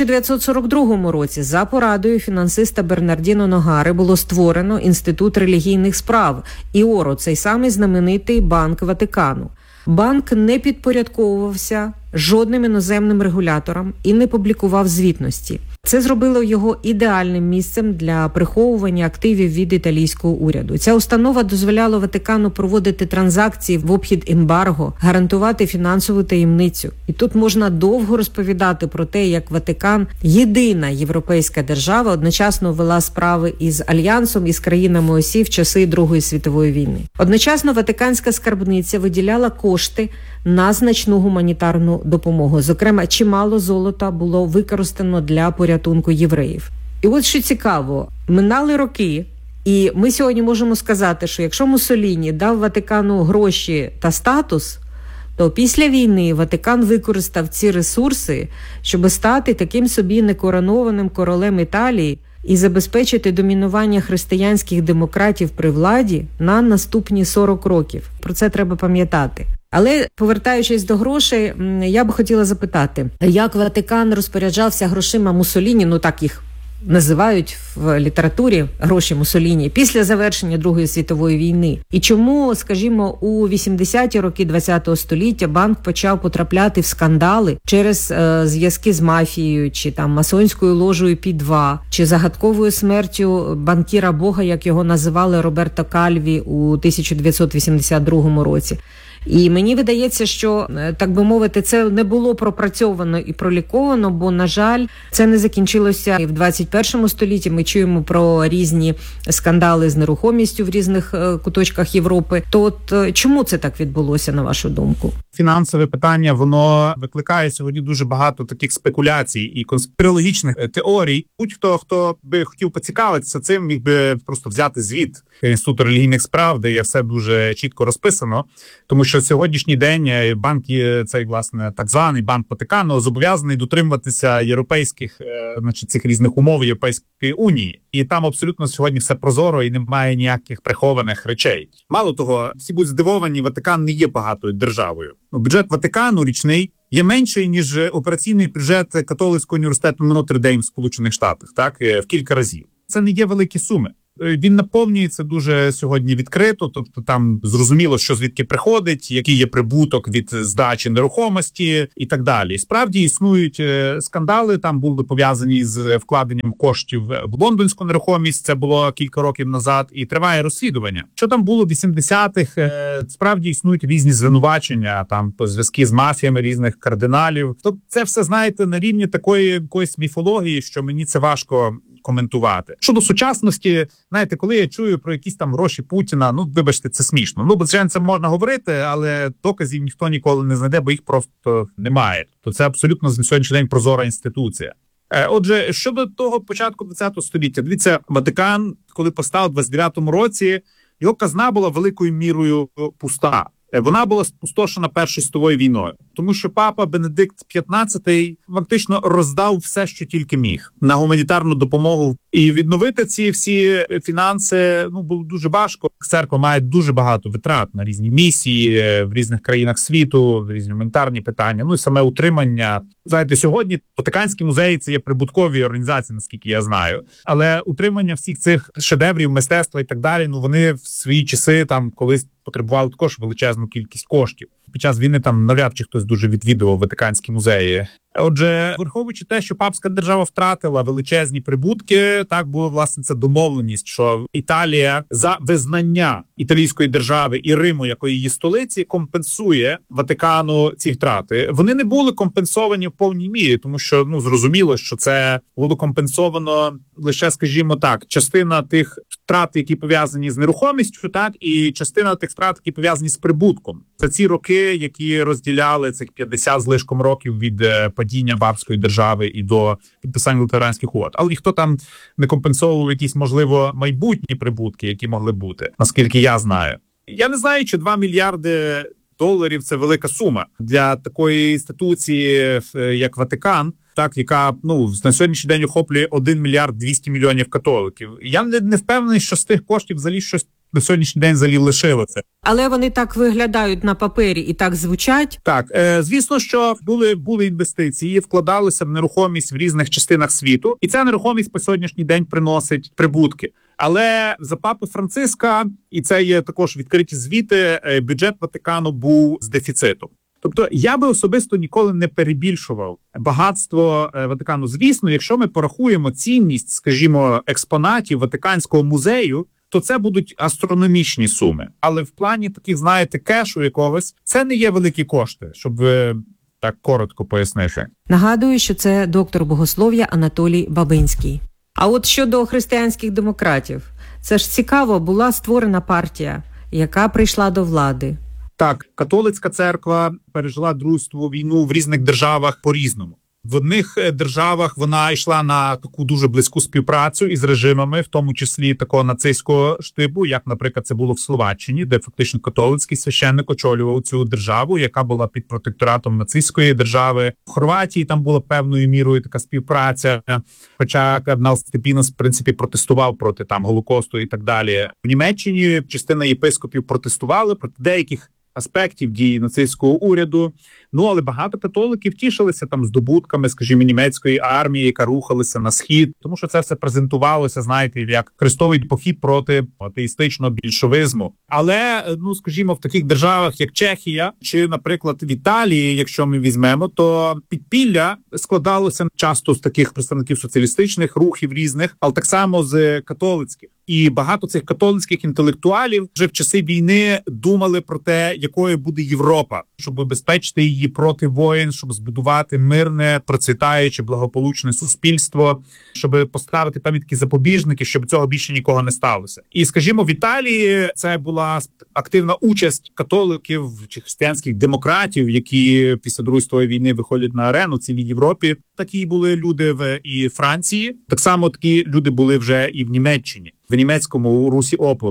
Speaker 2: 1942 році за порадою фінансиста Бернардіно Ногари було створено Інститут релігійних справ ІОРО, цей самий знаменитий банк Ватикану. Банк не підпорядковувався жодним іноземним регуляторам і не публікував звітності. Це зробило його ідеальним місцем для приховування активів від італійського уряду. Ця установа дозволяла Ватикану проводити транзакції в обхід ембарго, гарантувати фінансову таємницю. І тут можна довго розповідати про те, як Ватикан, єдина європейська держава, одночасно вела справи із Альянсом і з країнами ОСІ в часи Другої світової війни. Одночасно Ватиканська скарбниця виділяла кошти на значну гуманітарну допомогу. Зокрема, чимало золота було використано для порятунку євреїв. І от що цікаво, минали роки, і ми сьогодні можемо сказати, що якщо Муссоліні дав Ватикану гроші та статус, то після війни Ватикан використав ці ресурси, щоб стати таким собі некоронованим королем Італії і забезпечити домінування християнських демократів при владі на наступні 40 років. Про це треба пам'ятати. Але, повертаючись до грошей, я б хотіла запитати, як Ватикан розпоряджався грошима Муссоліні, ну так їх називають в літературі гроші Муссоліні, після завершення Другої світової війни. І чому, скажімо, у 80-ті роки ХХ століття банк почав потрапляти в скандали через зв'язки з мафією, чи там масонською ложею Пі-2, чи загадковою смертю банкіра Бога, як його називали, Роберто Кальві у 1982 році. І мені видається, що, так би мовити, це не було пропрацьовано і проліковано, бо, на жаль, це не закінчилося і в 21 столітті. Ми чуємо про різні скандали з нерухомістю в різних куточках Європи. То от чому це так відбулося, на вашу думку?
Speaker 1: Фінансове питання, воно викликає сьогодні дуже багато таких спекуляцій і конспірологічних теорій. Будь-хто, хто би хотів поцікавитися цим, міг би просто взяти звіт Інституту релігійних справ, де є все дуже чітко розписано, тому що що сьогоднішній день банк, цей, власне, так званий банк Ватикану, зобов'язаний дотримуватися європейських, цих різних умов Європейської Унії. І там абсолютно сьогодні все прозоро і немає ніяких прихованих речей. Мало того, всі будуть здивовані, Ватикан не є багатою державою. Бюджет Ватикану річний є менший, ніж операційний бюджет католицького університету Нотр-Дейм в Сполучених Штатах, так, в кілька разів. Це не є великі суми. Він наповнюється дуже сьогодні відкрито, тобто там зрозуміло, що звідки приходить, який є прибуток від здачі нерухомості і так далі. Справді існують скандали, там були пов'язані з вкладенням коштів в лондонську нерухомість, це було кілька років назад, і триває розслідування. Що там було в 80-х, справді існують різні звинувачення, там зв'язки з мафіями різних кардиналів. Тобто це все, знаєте, на рівні такої якоїсь міфології, що мені це важко коментувати. Щодо сучасності, знаєте, коли я чую про якісь там гроші Путіна, вибачте, це смішно. Звичайно, це можна говорити, але доказів ніхто ніколи не знайде, бо їх просто немає. То це абсолютно на сьогоднішній день прозора інституція. Отже, щодо того початку ХХ століття, дивіться, Ватикан, коли постав у 29-му році, його казна була великою мірою пуста. Вона була спустошена Першою світовою війною, тому що папа Бенедикт XV фактично роздав все, що тільки міг, на гуманітарну допомогу. І відновити ці всі фінанси було дуже важко. Церква має дуже багато витрат на різні місії в різних країнах світу, різні гуманітарні питання, і саме утримання. Знаєте, сьогодні Ватиканські музеї – це є прибуткові організації, наскільки я знаю. Але утримання всіх цих шедеврів, мистецтва і так далі, вони в свої часи там колись потребували також величезну кількість коштів. Під час війни там навряд чи хтось дуже відвідував Ватиканські музеї. Отже, враховуючи те, що папська держава втратила величезні прибутки, так була, власне, це домовленість, що Італія за визнання італійської держави і Риму як її столиці компенсує Ватикану ці втрати. Вони не були компенсовані в повній мірі, тому що, зрозуміло, що це було компенсовано лише, скажімо так, частина тих втрат, які пов'язані з нерухомістю, так, і частина тих втрат, які пов'язані з прибутком. Це ці роки, які розділяли цих 50 з лишком років від падіння папської держави і до підписання латеранських угод. Але ніхто там не компенсовував якісь, можливо, майбутні прибутки, які могли бути, наскільки я знаю. Я не знаю, чи 2 мільярди доларів – це велика сума для такої інституції, як Ватикан, так, яка на сьогоднішній день охоплює 1 мільярд 200 мільйонів католиків. Я не впевнений, що з тих коштів взагалі щось на сьогоднішній день взагалі лишилося.
Speaker 2: Але вони так виглядають на папері і так звучать.
Speaker 1: Так, звісно, що були інвестиції, вкладалися в нерухомість в різних частинах світу, і ця нерухомість по сьогоднішній день приносить прибутки. Але за папи Франциска, і це є також відкриті звіти, бюджет Ватикану був з дефіцитом. Тобто я би особисто ніколи не перебільшував багатство Ватикану. Звісно, якщо ми порахуємо цінність, скажімо, експонатів Ватиканського музею, то це будуть астрономічні суми. Але в плані таких, знаєте, кешу якогось, це не є великі кошти, щоб так коротко пояснити.
Speaker 2: Нагадую, що це доктор богослов'я Анатолій Бабинський. А от щодо християнських демократів, це ж цікаво, була створена партія, яка прийшла до влади.
Speaker 1: Так, католицька церква пережила Другу світову війну в різних державах по-різному. В одних державах вона йшла на таку дуже близьку співпрацю із режимами, в тому числі такого нацистського штибу, як, наприклад, це було в Словаччині, де фактично католицький священник очолював цю державу, яка була під протекторатом нацистської держави. В Хорватії там була певною мірою така співпраця, хоча кардинал Степінос, в принципі, протестував проти там Голокосту і так далі. В Німеччині частина єпископів протестували проти деяких аспектів дії нацистського уряду. Але багато католиків тішилися там здобутками, скажімо, німецької армії, яка рухалася на схід, тому що це все презентувалося, знаєте, як хрестовий похід проти атеїстичного більшовизму. Але, скажімо, в таких державах, як Чехія, чи, наприклад, в Італії, якщо ми візьмемо, то підпілля складалося часто з таких представників соціалістичних рухів різних, але так само з католицьких. І багато цих католицьких інтелектуалів вже в часи війни думали про те, якою буде Європа, щоб убезпечити її проти воєн, щоб збудувати мирне, процвітаюче, благополучне суспільство, щоб поставити певні такі запобіжники, щоб цього більше нікого не сталося. І, скажімо, в Італії це була активна участь католиків чи християнських демократів, які після Другої світової війни виходять на арену в цілій Європі. Такі були люди в і Франції. Так само такі люди були вже і в Німеччині, в німецькому русі опору.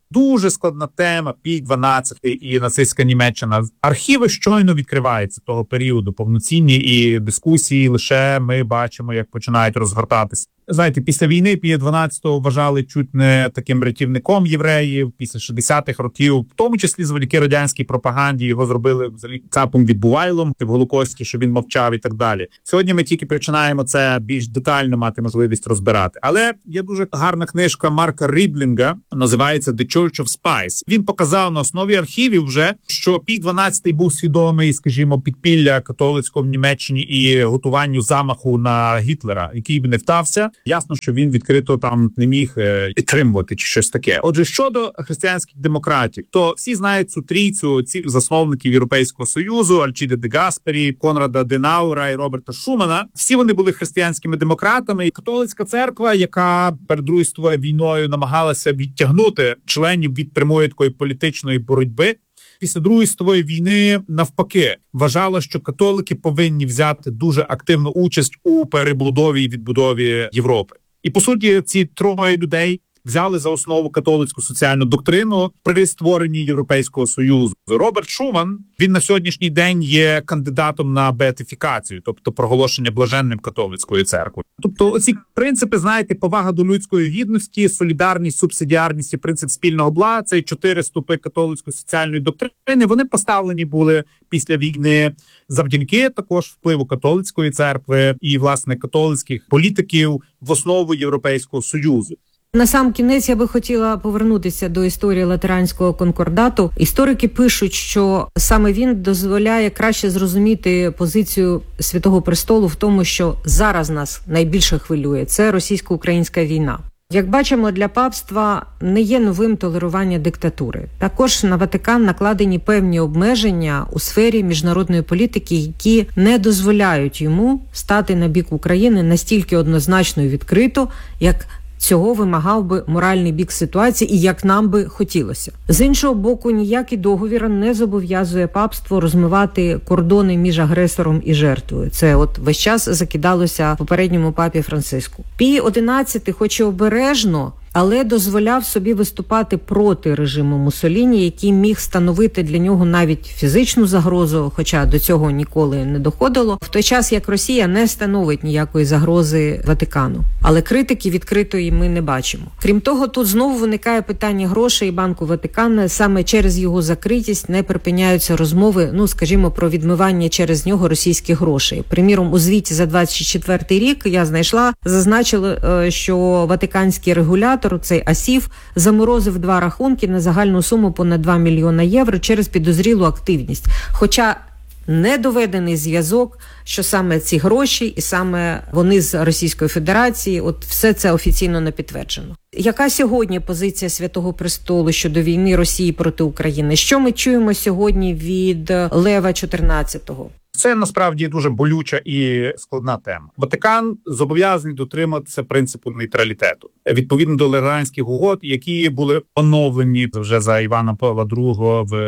Speaker 1: Дуже складна тема, Пій 12 і нацистська Німеччина. Архіви щойно відкриваються того періоду, повноцінні, і дискусії лише ми бачимо, як починають розгортатися. Знаєте, після війни Пія 12-го вважали чуть не таким рятівником євреїв, після 60-х років, в тому числі завдяки радянській пропаганді, його зробили взагалі цапом відбувайлом в Голокості, що він мовчав і так далі. Сьогодні ми тільки починаємо це більш детально мати можливість розбирати. Але є дуже гарна книжка Марка Ріблінга, називається «The Church of Spies». Він показав на основі архівів вже, що Пій 12 був свідомий, скажімо, підпілля католицького в Німеччині і готуванню замаху на Гітлера, який б не вдався. Ясно, що він відкрито там не міг підтримувати чи щось таке. Отже, щодо християнських демократів, то всі знають цю трійцю цих засновників Європейського Союзу, Альчіде де Гаспері, Конрада Денаура і Роберта Шумана. Всі вони були християнськими демократами. І католицька церква, яка перед Другою світовою війною намагалася відтягнути членів від прямої такої політичної боротьби, після Другої світової війни, навпаки, вважала, що католики повинні взяти дуже активну участь у перебудові і відбудові Європи. І, по суті, ці троє людей взяли за основу католицьку соціальну доктрину при створенні Європейського Союзу. Роберт Шуман, він на сьогоднішній день є кандидатом на беатифікацію, тобто проголошення блаженним католицької церкви. Тобто оці принципи, знаєте, повага до людської гідності, солідарність, субсидіарність і принцип спільного бла, це 4 стовпи католицької соціальної доктрини, вони поставлені були після війни завдяки також впливу католицької церкви і, власне, католицьких політиків в основу Європейського Союзу.
Speaker 2: На сам кінець я би хотіла повернутися до історії Латеранського конкордату. Історики пишуть, що саме він дозволяє краще зрозуміти позицію Святого Престолу в тому, що зараз нас найбільше хвилює – це російсько-українська війна. Як бачимо, для папства не є новим толерування диктатури. Також на Ватикан накладені певні обмеження у сфері міжнародної політики, які не дозволяють йому стати на бік України настільки однозначно і відкрито, як цього вимагав би моральний бік ситуації і як нам би хотілося. З іншого боку, ніякий договір не зобов'язує папство розмивати кордони між агресором і жертвою. Це от весь час закидалося попередньому папі Франциску. Пій 11, хоч і обережно, але дозволяв собі виступати проти режиму Муссоліні, який міг становити для нього навіть фізичну загрозу, хоча до цього ніколи не доходило, в той час як Росія не становить ніякої загрози Ватикану. Але критики відкритої ми не бачимо. Крім того, тут знову виникає питання грошей Банку Ватикана. Саме через його закритість не припиняються розмови, скажімо, про відмивання через нього російських грошей. Приміром, у звіті за 24-й рік я знайшла, зазначили, що ватиканський регулятор, цей АСІФ, заморозив 2 рахунки на загальну суму понад 2 мільйона євро через підозрілу активність. Хоча не доведений зв'язок, що саме ці гроші і саме вони з Російської Федерації, от все це офіційно не підтверджено. Яка сьогодні позиція Святого Престолу щодо війни Росії проти України? Що ми чуємо сьогодні від Лева XIV?
Speaker 1: Це насправді дуже болюча і складна тема. Ватикан зобов'язаний дотриматися принципу нейтралітету відповідно до Латеранських угод, які були оновлені вже за Івана Павла II в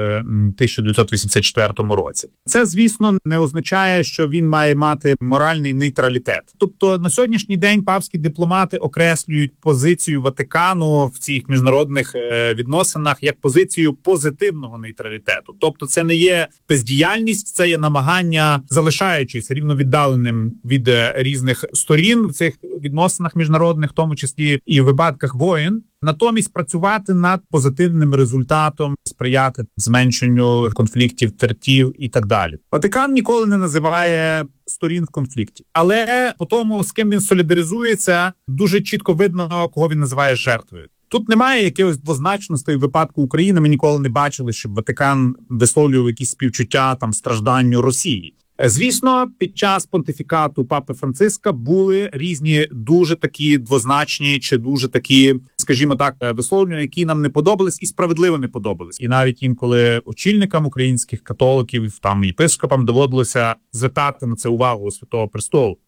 Speaker 1: 1984 році. Це, звісно, не означає, що він має мати моральний нейтралітет. Тобто на сьогоднішній день папські дипломати окреслюють позицію Ватикану в цих міжнародних відносинах як позицію позитивного нейтралітету. Тобто це не є бездіяльність, це є намагання, залишаючись рівновіддаленим від різних сторін в цих відносинах міжнародних, в тому числі і в випадках воєн, натомість працювати над позитивним результатом, сприяти зменшенню конфліктів, тертів і так далі. Ватикан ніколи не називає сторін в конфлікті, але по тому, з ким він солідаризується, дуже чітко видно, кого він називає жертвою. Тут немає якихось двозначностей в випадку України. Ми ніколи не бачили, щоб Ватикан висловлював якісь співчуття стражданню Росії. Звісно, під час понтифікату папи Франциска були різні дуже такі двозначні чи дуже такі, скажімо так, висловлення, які нам не подобались і справедливо не подобались. І навіть інколи очільникам українських католиків, єпископам доводилося звертати на це увагу Святого Престолу.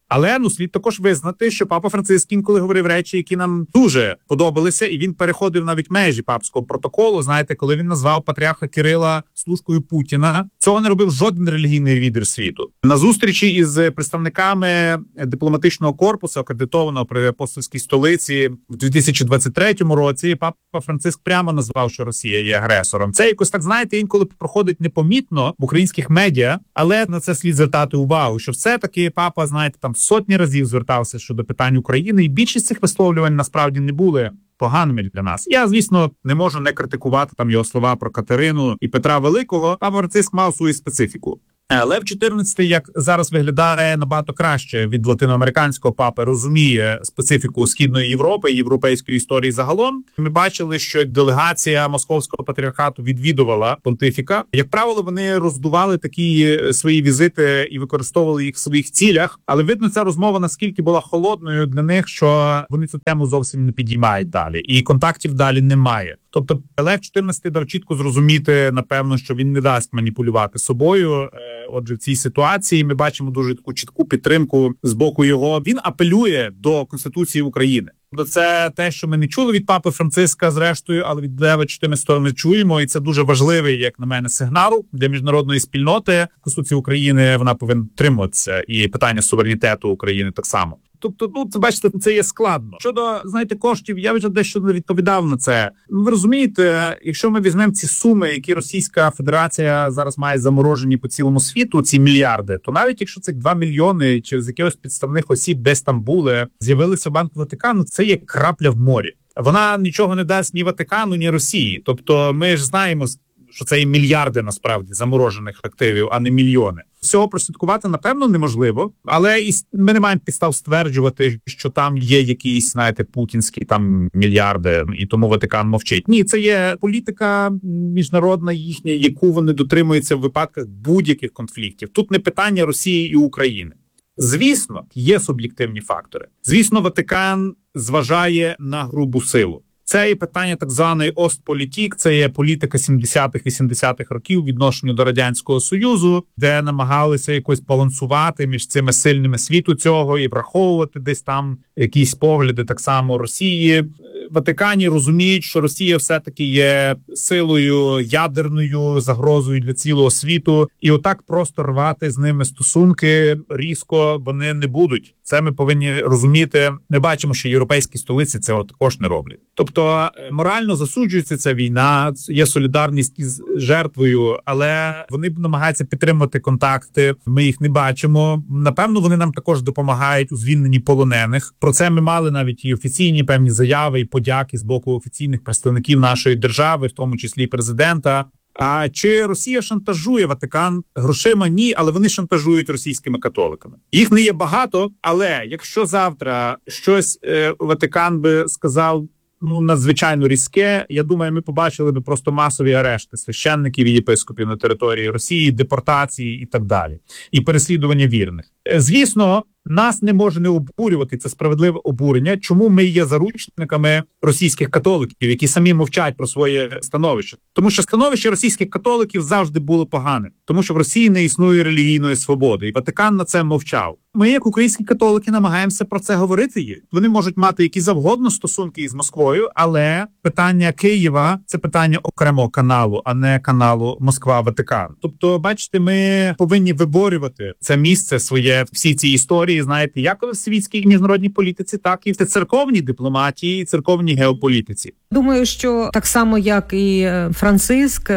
Speaker 1: Але слід також визнати, що папа Франциск інколи говорив речі, які нам дуже подобалися, і він переходив навіть межі папського протоколу. Знаєте, коли він назвав патріарха Кирила служкою Путіна, цього не робив жоден релігійний лідер світу. На зустрічі із представниками дипломатичного корпусу, акредитованого при апостольській столиці в 2023 році, папа Франциск прямо назвав, що Росія є агресором. Це якось так, знаєте, інколи проходить непомітно в українських медіа, але на це слід звертати увагу, що все-таки папа, знаєте, там сотні разів звертався щодо питань України, і більшість цих висловлювань насправді не були поганими для нас. Я, звісно, не можу не критикувати там його слова про Катерину і Петра Великого. Папа Франциск мав свою специфіку. Лев XIV, як зараз виглядає, набагато краще від латиноамериканського папи, розуміє специфіку Східної Європи і європейської історії загалом. Ми бачили, що делегація Московського патріархату відвідувала понтифіка. Як правило, вони роздували такі свої візити і використовували їх в своїх цілях, але видно, ця розмова наскільки була холодною для них, що вони цю тему зовсім не підіймають далі. І контактів далі немає. Тобто Лев XIV дав чітко зрозуміти, напевно, що він не дасть маніпулювати собою. Отже, в цій ситуації ми бачимо дуже таку чітку підтримку з боку його. Він апелює до Конституції України. Це те, що ми не чули від папи Франциска, зрештою, але від Лева XIV ми чуємо, і це дуже важливий, як на мене, сигнал для міжнародної спільноти. Конституція України, вона повинна дотримуватися, і питання суверенітету України так само. Тобто, це, бачите, це є складно. Щодо, знаєте, коштів, я вже дещо відповідав на це. Ви розумієте, якщо ми візьмемо ці суми, які Російська Федерація зараз має заморожені по цілому світу, ці мільярди, то навіть якщо цих 2 мільйони через якихось підставних осіб десь там були, з'явилися в Банку Ватикану, це є крапля в морі. Вона нічого не дасть ні Ватикану, ні Росії. Тобто ми ж знаємо, що це і мільярди, насправді, заморожених активів, а не мільйони. Всього прослідкувати, напевно, неможливо, але ми не маємо підстав стверджувати, що там є якісь, знаєте, путінські там мільярди, і тому Ватикан мовчить. Ні, це є політика міжнародна їхня, яку вони дотримуються в випадках будь-яких конфліктів. Тут не питання Росії і України. Звісно, є суб'єктивні фактори. Звісно, Ватикан зважає на грубу силу. Це є питання так званої Остполітік, це є політика 70-х-80-х років відношенню до Радянського Союзу, де намагалися якось балансувати між цими сильними світу цього і враховувати десь там якісь погляди так само Росії. В Ватикані розуміють, що Росія все-таки є силою ядерною, загрозою для цілого світу, і отак просто рвати з ними стосунки різко вони не будуть. Це ми повинні розуміти. Ми бачимо, що європейські столиці цього також не роблять. Тобто морально засуджується ця війна, є солідарність із жертвою, але вони намагаються підтримувати контакти, ми їх не бачимо. Напевно, вони нам також допомагають у звільненні полонених. Про це ми мали навіть і офіційні певні заяви, і подяки з боку офіційних представників нашої держави, в тому числі президента. А чи Росія шантажує Ватикан грошима? Ні, але вони шантажують російськими католиками. Їх не є багато, але якщо завтра щось Ватикан би сказав надзвичайно різке, я думаю, ми побачили би просто масові арешти священників і єпископів на території Росії, депортації і так далі, і переслідування вірних. Звісно, нас не може не обурювати це справедливе обурення, чому ми є заручниками російських католиків, які самі мовчать про своє становище. Тому що становище російських католиків завжди було погане, тому що в Росії не існує релігійної свободи, і Ватикан на це мовчав. Ми, як українські католики, намагаємося про це говорити. Вони можуть мати які завгодно стосунки із Москвою, але питання Києва – це питання окремого каналу, а не каналу Москва-Ватикан. Тобто, бачите, ми повинні виборювати це місце своє в всій цій історії, знаєте, як в світській міжнародній політиці, так і в церковній дипломатії, і церковній геополітиці.
Speaker 2: Думаю, що так само, як і Франциск,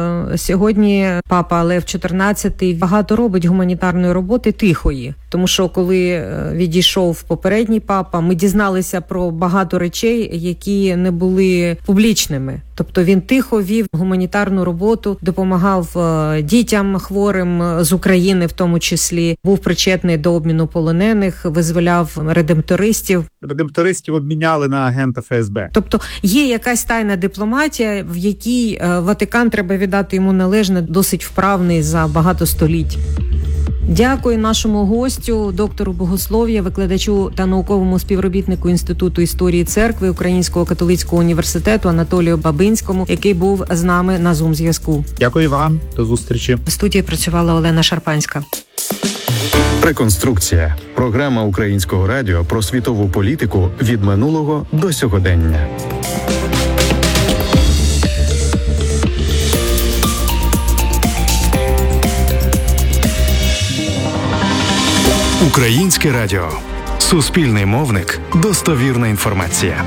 Speaker 2: сьогодні папа Лев XIV багато робить гуманітарної роботи тихої. Тому що коли відійшов попередній папа, ми дізналися про багато речей, які не були публічними. Тобто він тихо вів гуманітарну роботу, допомагав дітям хворим з України в тому числі, був причетний до обміну полонених, визволяв редемптористів.
Speaker 1: Редемптористів обміняли на агента ФСБ.
Speaker 2: Тобто є якась тайна дипломатія, в якій Ватикан, треба віддати йому належне, досить вправний за багато століть. Дякую нашому гостю, доктору богослов'я, викладачу та науковому співробітнику Інституту історії церкви Українського католицького університету Анатолію Бабинському, який був з нами на Zoom-зв'язку.
Speaker 1: Дякую вам. До зустрічі.
Speaker 2: В студії працювала Олена Шарпанська.
Speaker 3: Реконструкція. Програма Українського радіо про світову політику від минулого до сьогодення. Українське радіо. Суспільний мовник. Достовірна інформація.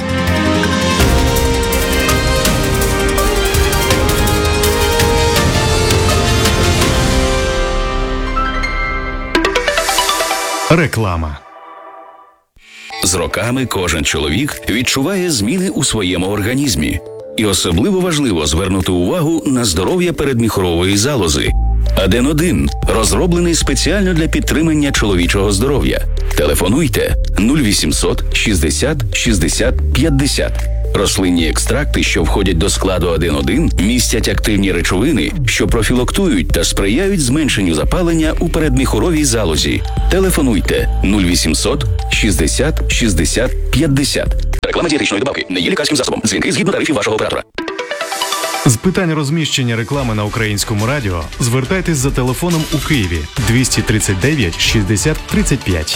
Speaker 3: Реклама.
Speaker 11: З роками кожен чоловік відчуває зміни у своєму організмі. І особливо важливо звернути увагу на здоров'я передміхорової залози. Аден-1 розроблений спеціально для підтримання чоловічого здоров'я. Телефонуйте 0800 60 60 50. Рослинні екстракти, що входять до складу Аден-1, містять активні речовини, що профілактують та сприяють зменшенню запалення у передміхоровій залозі. Телефонуйте 0800 60 60 50. Реклама дієтичної добавки не є лікарським засобом. Дзвінки згідно тарифів вашого оператора.
Speaker 3: З питань розміщення реклами на Українському радіо звертайтесь за телефоном у Києві 239 60 35.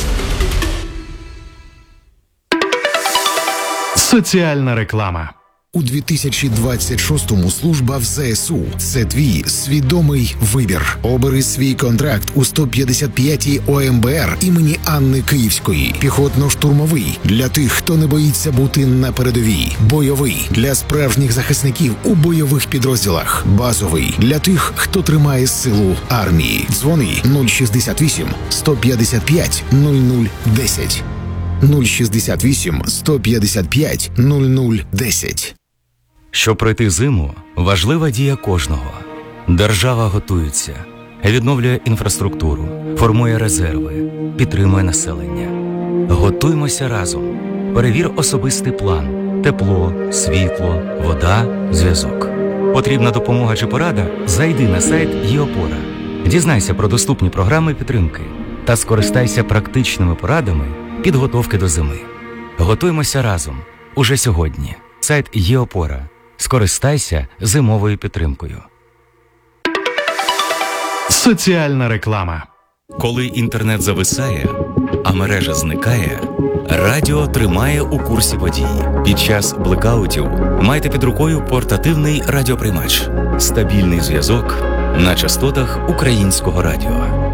Speaker 3: Соціальна реклама.
Speaker 12: У 2026-му служба в ЗСУ – це твій свідомий вибір. Обери свій контракт у 155-й ОМБР імені Анни Київської. Піхотно-штурмовий – для тих, хто не боїться бути на передовій. Бойовий – для справжніх захисників у бойових підрозділах. Базовий – для тих, хто тримає силу армії. Дзвони 068 155 0010. 068 155 0010.
Speaker 13: Щоб пройти зиму, важлива дія кожного. Держава готується, відновлює інфраструктуру, формує резерви, підтримує населення. Готуймося разом. Перевір особистий план. Тепло, світло, вода, зв'язок. Потрібна допомога чи порада? Зайди на сайт ЄОпора. Дізнайся про доступні програми підтримки та скористайся практичними порадами підготовки до зими. Готуймося разом. Уже сьогодні. Сайт ЄОпора. Скористайся зимовою підтримкою.
Speaker 3: Соціальна реклама.
Speaker 13: Коли інтернет зависає, а мережа зникає, радіо тримає у курсі подій. Під час блекаутів майте під рукою портативний радіоприймач. Стабільний зв'язок на частотах Українського радіо.